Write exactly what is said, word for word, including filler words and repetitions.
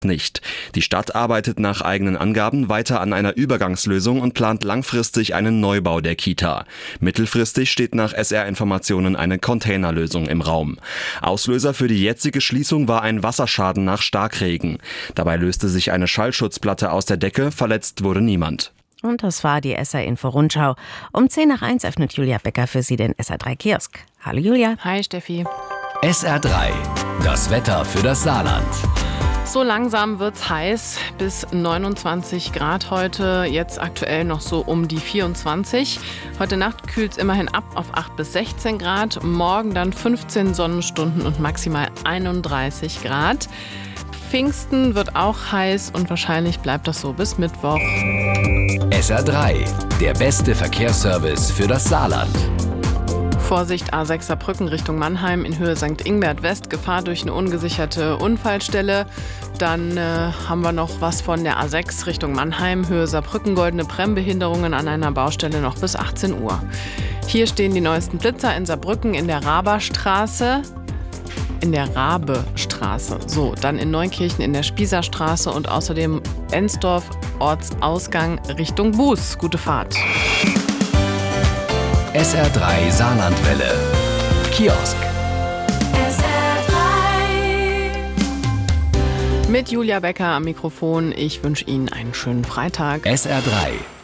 nicht. Die Stadt arbeitet nach eigenen Angaben weiter an einer Übergangslösung und plant langfristig einen Neubau der Kita. Mittelfristig steht nach S R-Informationen eine Containerlösung im Raum. Auslöser für die jetzige Schließung war ein Wasserschaden nach Starkregen. Dabei löste sich eine Schallschutzplatte aus der Decke, verletzt wurde niemand. Und das war die S R-Info-Rundschau. Um zehn nach eins öffnet Julia Becker für Sie den S R drei Kiosk. Hallo Julia. Hi Steffi. S R drei, das Wetter für das Saarland. So langsam wird's heiß, bis neunundzwanzig Grad heute, jetzt aktuell noch so um die vierundzwanzig. Heute Nacht kühlt's immerhin ab auf acht bis sechzehn Grad, morgen dann fünfzehn Sonnenstunden und maximal einunddreißig Grad. Pfingsten wird auch heiß und wahrscheinlich bleibt das so bis Mittwoch. S R drei, der beste Verkehrsservice für das Saarland. Vorsicht, A sechs Saarbrücken Richtung Mannheim in Höhe Sankt Ingbert West, Gefahr durch eine ungesicherte Unfallstelle. Dann äh, haben wir noch was von der A sechs Richtung Mannheim, Höhe Saarbrücken, Goldene Bremsbehinderungen an einer Baustelle noch bis achtzehn Uhr. Hier stehen die neuesten Blitzer in Saarbrücken in der Raberstraße. In der Rabestraße. So, dann in Neunkirchen in der Spießerstraße und außerdem Ensdorf, Ortsausgang Richtung Buß. Gute Fahrt. S R drei Saarlandwelle. Kiosk. S R drei. Mit Julia Becker am Mikrofon. Ich wünsche Ihnen einen schönen Freitag. S R drei.